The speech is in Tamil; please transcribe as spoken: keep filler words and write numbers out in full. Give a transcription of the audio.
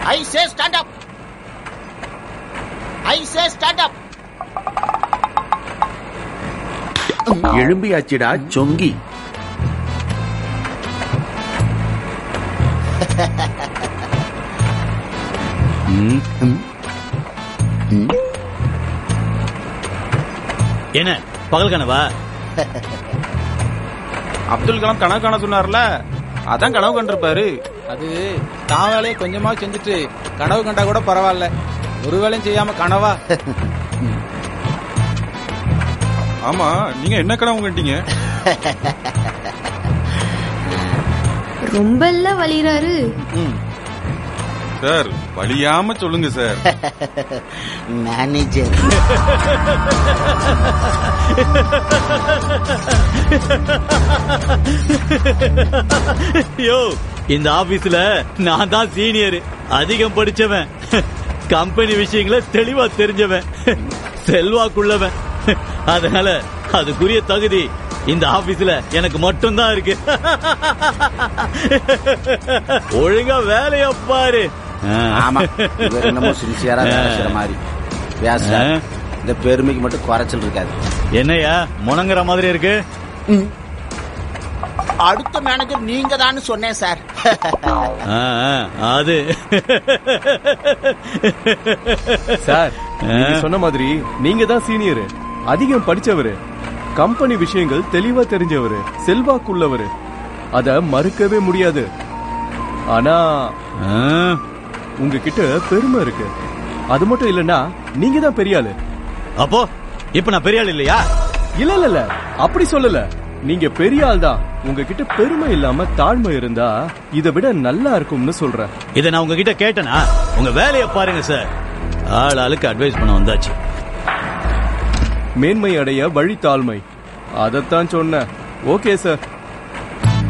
I say stand up. I say stand up. எழும்பியாச்சிடா சொங்கி. என்ன பகல் கனவா? அப்துல் கலாம் கனவு காண சொன்னார்ல, அதான் கனவு கண்டிருப்பாரு. அது தான் வேலையை கொஞ்சமா செஞ்சுட்டு கனவு கண்டா கூட பரவாயில்ல, ஒரு வேலையும் செய்யாம கனவா? ஆமா, நீங்க என்ன கனவு கண்டீங்க? ரொம்ப எல்லாம் வலிறாரு சார். வலியாம சொல்லுங்க சார். மேனேஜர். யோ, இந்த ஆபீஸ்ல நான் தான் சீனியர், அதிகம் படிச்சவன், கம்பெனி விஷயங்களை தெளிவா தெரிஞ்சவன், செல்வாக்குள்ளவன். அதனால அதுக்குரிய தகுதி இந்த ஆபீஸ்ல எனக்கு மட்டும் தான் இருக்கு. ஒழுங்கா வேலைய பாரு. ஆமா, என்னமோ சின்சியரா வேலை செய்யற மாதிரி பேச. இந்த பெருமைக்கு மட்டும் குறைச்சல் இருக்காது. என்னையா முணங்குற மாதிரி இருக்கு? அடுத்த மேனேஜர் நீங்க தான் சொன்னேன் சார். அது சார், நீங்க சொன்ன மாதிரி நீங்க தான் சீனியர், அதிகம் படிச்சவரு, கம்பெனி விஷயங்கள் தெளிவா தெரிஞ்சவரு, செல்வாக்குள்ளவரு. அத மறுக்கவே முடியாது. ஆனா உங்ககிட்ட பெருமை இருக்கு. அது மட்டும் இல்லன்னா நீங்க தான் பெரிய ஆளு. அப்போ இப்ப நான் பெரிய ஆள் இல்லையா? இல்ல இல்ல இல்ல, அப்படி சொல்லல. நீங்க பெரிய ஆள் தான். உங்ககிட்ட பெருமை இல்லாம தாழ்மை இருந்தா இதை விட நல்லா இருக்கும்னு சொல்றேன். இதை நான் உங்ககிட்ட கேட்டேனா? உங்க வேலையை பாருங்க சார். ஆள் ஆளுக்கு அட்வைஸ் பண்ண வந்தாச்சு. மேன்மை அடைய வழி தாழ்மை, அதத்தான் சொன்ன. Okay sir.